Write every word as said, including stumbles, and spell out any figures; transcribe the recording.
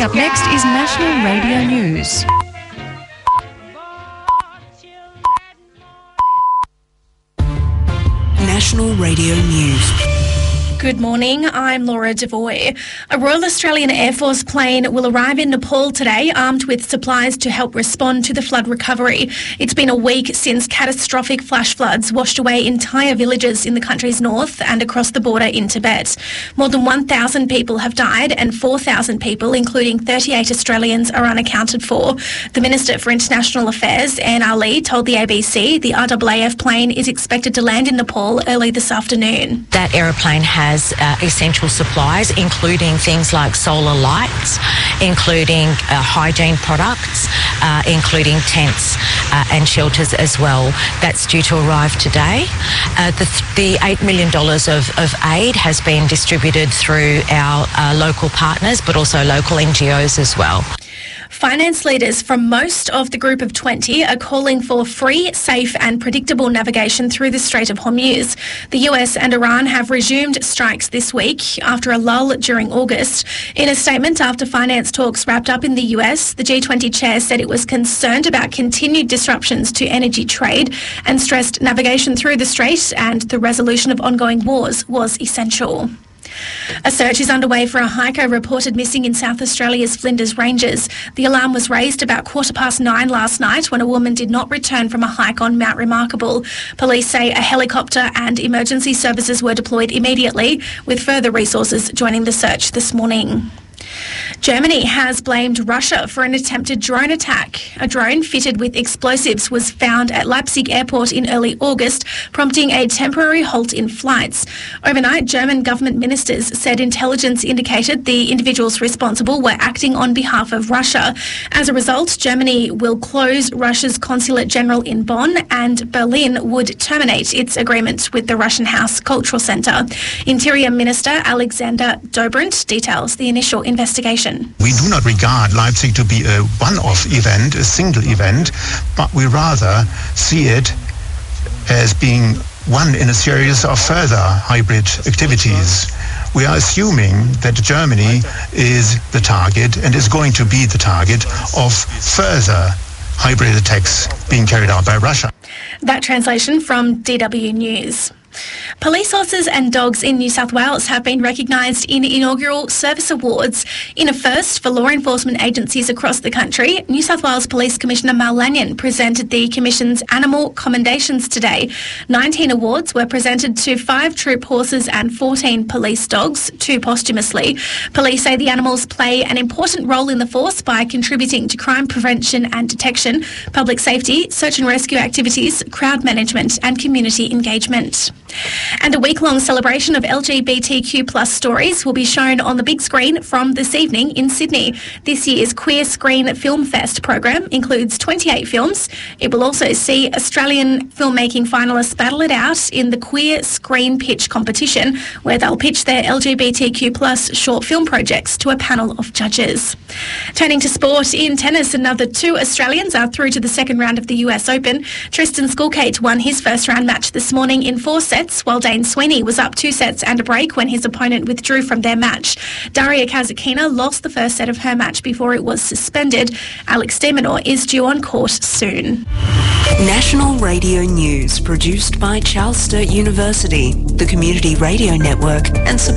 up next is National Radio News. National Radio News. Good morning, I'm Laura Devoy. A Royal Australian Air Force plane will arrive in Nepal today armed with supplies to help respond to the flood recovery. It's been a week since catastrophic flash floods washed away entire villages in the country's north and across the border in Tibet. More than one thousand people have died and four thousand people, including thirty-eight Australians, are unaccounted for. The Minister for International Affairs, Anne Ali, told the A B C the R A A F plane is expected to land in Nepal early this afternoon. That aeroplane has Uh, essential supplies, including things like solar lights, including uh, hygiene products, uh, including tents uh, and shelters as well. That's due to arrive today. Uh, the, the eight million dollars of, of aid has been distributed through our uh, local partners, but also local N G Os as well. Finance leaders from most of the Group of twenty are calling for free, safe and predictable navigation through the Strait of Hormuz. The U S and Iran have resumed strikes this week after a lull during August. In a statement after finance talks wrapped up in the U S, the G twenty chair said it was concerned about continued disruptions to energy trade and stressed navigation through the strait and the resolution of ongoing wars was essential. A search is underway for a hiker reported missing in South Australia's Flinders Ranges. The alarm was raised about quarter past nine last night when a woman did not return from a hike on Mount Remarkable. Police say a helicopter and emergency services were deployed immediately, with further resources joining the search this morning. Germany has blamed Russia for an attempted drone attack. A drone fitted with explosives was found at Leipzig airport in early August, prompting a temporary halt in flights. Overnight, German government ministers said intelligence indicated the individuals responsible were acting on behalf of Russia. As a result, Germany will close Russia's consulate general in Bonn, and Berlin would terminate its agreement with the Russian House Cultural Centre. Interior Minister Alexander Dobrindt details the initial investigation. We do not regard Leipzig to be a one-off event, a single event, but we rather see it as being one in a series of further hybrid activities. We are assuming that Germany is the target and is going to be the target of further hybrid attacks being carried out by Russia. That translation from D W News. Police horses and dogs in New South Wales have been recognised in inaugural service awards. In a first for law enforcement agencies across the country, New South Wales Police Commissioner Mal Lanyon presented the Commission's Animal Commendations today. nineteen awards were presented to five troop horses and fourteen police dogs, two posthumously. Police say the animals play an important role in the force by contributing to crime prevention and detection, public safety, search and rescue activities, crowd management and community engagement. And a week-long celebration of L G B T Q plus stories will be shown on the big screen from this evening in Sydney. This year's Queer Screen Film Fest program includes twenty-eight films. It will also see Australian filmmaking finalists battle it out in the Queer Screen Pitch competition, where they'll pitch their L G B T Q plus short film projects to a panel of judges. Turning to sport, in tennis, another two Australians are through to the second round of the U S Open. Tristan Skulkate won his first round match this morning in four sets, while Dane Sweeney was up two sets and a break when his opponent withdrew from their match. Daria Kasatkina lost the first set of her match before it was suspended. Alex de Minaur is due on court soon. National Radio News, produced by Charles Sturt University, the Community Radio Network, and